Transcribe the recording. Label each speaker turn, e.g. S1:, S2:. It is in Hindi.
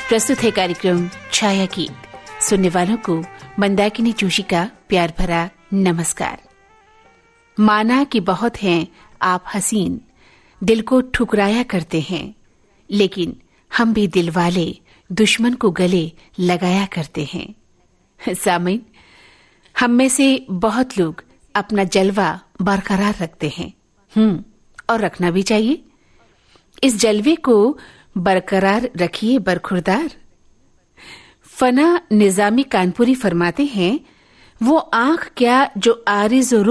S1: प्रस्तुत है कार्यक्रम छाया गीत। सुनने वालों को मंदाकिनी जोशी का प्यार भरा नमस्कार। माना कि बहुत हैं आप हसीन, दिल को ठुकराया करते हैं, लेकिन हम भी दिल वाले दुश्मन को गले लगाया करते हैं। सामीन, हम में से बहुत लोग अपना जलवा बरकरार रखते हैं, और रखना भी चाहिए। इस जलवे को बरकरार रखिए बरखुरदार। फना निजामी कानपुरी फरमाते हैं, वो आंख क्या जो आरिज़